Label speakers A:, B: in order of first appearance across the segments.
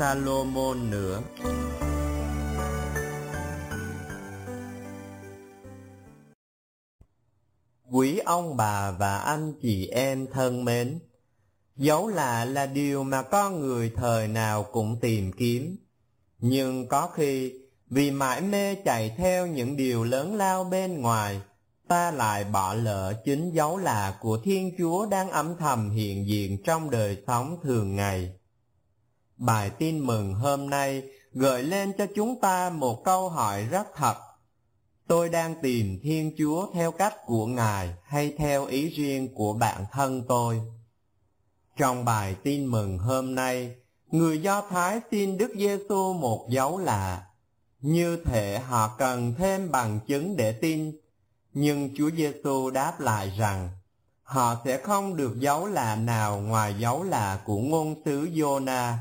A: Salomon nữa. Quý ông bà và anh chị em thân mến, dấu lạ là điều mà con người thời nào cũng tìm kiếm. Nhưng có khi vì mải mê chạy theo những điều lớn lao bên ngoài, ta lại bỏ lỡ chính dấu lạ của Thiên Chúa đang âm thầm hiện diện trong đời sống thường ngày. Bài tin mừng hôm nay gợi lên cho chúng ta một câu hỏi rất thật. Tôi đang tìm Thiên Chúa theo cách của Ngài hay theo ý riêng của bản thân tôi? Trong bài tin mừng hôm nay, người Do Thái xin Đức Giêsu một dấu lạ. Như thể họ cần thêm bằng chứng để tin, nhưng Chúa Giêsu đáp lại rằng họ sẽ không được dấu lạ nào ngoài dấu lạ của ngôn sứ Giô-na.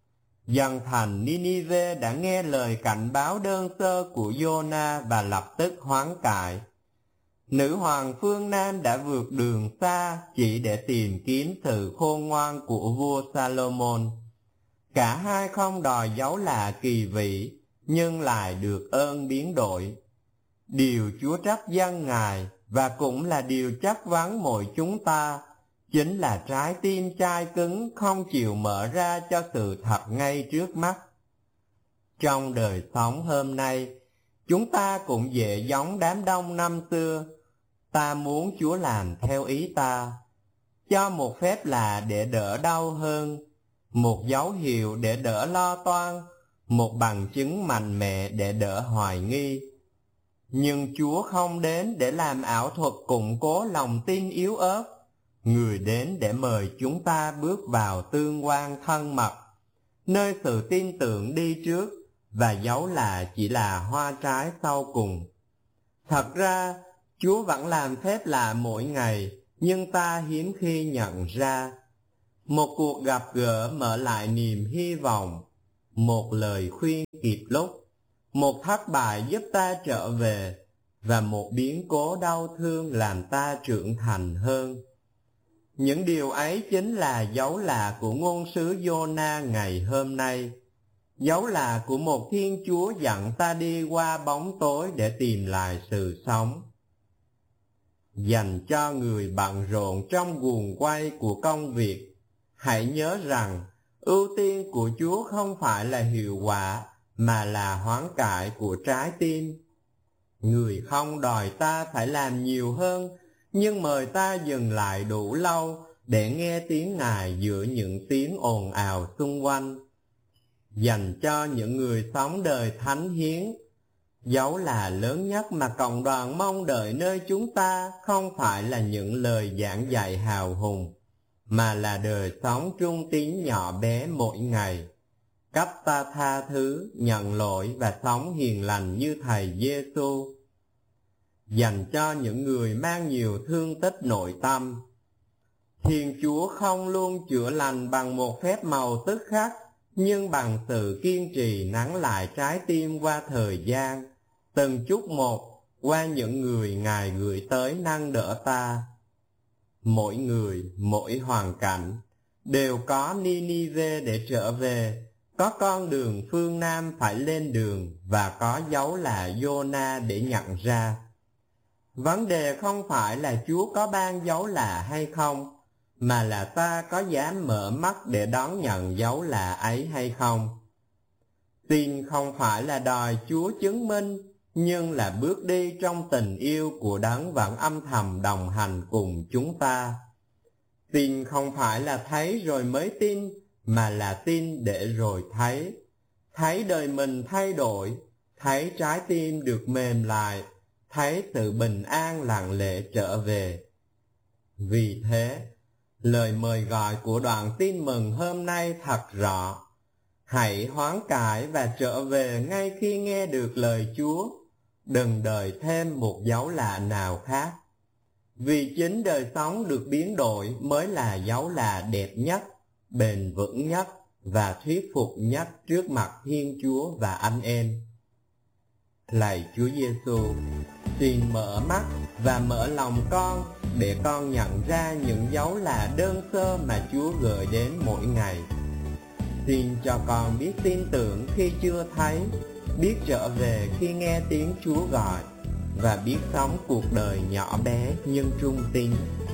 A: Dân thành Ninive đã nghe lời cảnh báo đơn sơ của Giô-na và lập tức hoán cải. Nữ hoàng phương Nam đã vượt đường xa chỉ để tìm kiếm sự khôn ngoan của vua Salomon. Cả hai không đòi dấu lạ kỳ vĩ, nhưng lại được ơn biến đổi. Điều Chúa trách dân Ngài, và cũng là điều trách vấn mỗi chúng ta, chính là trái tim chai cứng không chịu mở ra cho sự thật ngay trước mắt. Trong đời sống hôm nay, chúng ta cũng dễ giống đám đông năm xưa. Ta muốn Chúa làm theo ý ta, cho một phép lạ để đỡ đau hơn, một dấu hiệu để đỡ lo toan, một bằng chứng mạnh mẽ để đỡ hoài nghi. Nhưng Chúa không đến để làm ảo thuật củng cố lòng tin yếu ớt. Người đến để mời chúng ta bước vào tương quan thân mật, nơi sự tin tưởng đi trước và dấu lạ chỉ là hoa trái sau cùng. Thật ra, Chúa vẫn làm phép lạ mỗi ngày, nhưng ta hiếm khi nhận ra. Một cuộc gặp gỡ mở lại niềm hy vọng, một lời khuyên kịp lúc, một thất bại giúp ta trở về, và một biến cố đau thương làm ta trưởng thành hơn. Những điều ấy chính là dấu lạ của ngôn sứ Giô-na ngày hôm nay, dấu lạ của một Thiên Chúa dẫn ta đi qua bóng tối để tìm lại sự sống. Dành cho người bận rộn trong guồng quay của công việc, hãy nhớ rằng ưu tiên của Chúa không phải là hiệu quả, mà là hoán cải của trái tim. Người không đòi ta phải làm nhiều hơn, nhưng mời ta dừng lại đủ lâu để nghe tiếng Ngài giữa những tiếng ồn ào xung quanh. Dành cho những người sống đời thánh hiến, dấu lạ lớn nhất mà cộng đoàn mong đợi nơi chúng ta không phải là những lời giảng dạy hào hùng, mà là đời sống trung tín nhỏ bé mỗi ngày. Cách ta tha thứ, nhận lỗi và sống hiền lành như Thầy Giêsu. Dành cho những người mang nhiều thương tích nội tâm, Thiên Chúa không luôn chữa lành bằng một phép màu tức khắc, nhưng bằng sự kiên trì nắng lại trái tim qua thời gian, từng chút một qua những người Ngài gửi tới nâng đỡ ta. Mỗi người, mỗi hoàn cảnh đều có Ninive để trở về, có con đường phương Nam phải lên đường, và có dấu là Giô-na để nhận ra. Vấn đề không phải là Chúa có ban dấu lạ hay không, mà là ta có dám mở mắt để đón nhận dấu lạ ấy hay không. Tin không phải là đòi Chúa chứng minh, nhưng là bước đi trong tình yêu của Đấng vẫn âm thầm đồng hành cùng chúng ta. Tin không phải là thấy rồi mới tin, mà là tin để rồi thấy. Thấy đời mình thay đổi, thấy trái tim được mềm lại, thấy sự bình an lặng lẽ trở về. Vì thế, lời mời gọi của đoạn tin mừng hôm nay thật rõ. Hãy hoán cải và trở về ngay khi nghe được lời Chúa. Đừng đợi thêm một dấu lạ nào khác. Vì chính đời sống được biến đổi mới là dấu lạ đẹp nhất, bền vững nhất và thuyết phục nhất trước mặt Thiên Chúa và anh em. Lạy Chúa Giêsu, xin mở mắt và mở lòng con để con nhận ra những dấu lạ đơn sơ mà Chúa gửi đến mỗi ngày. Xin cho con biết tin tưởng khi chưa thấy, biết trở về khi nghe tiếng Chúa gọi, và biết sống cuộc đời nhỏ bé nhưng trung tín.